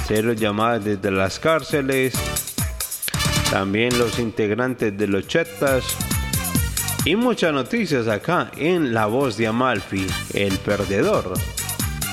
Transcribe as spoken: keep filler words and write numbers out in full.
cero llamadas desde las cárceles, también los integrantes de los Chetas y muchas noticias acá en La Voz de Amalfi, el perdedor.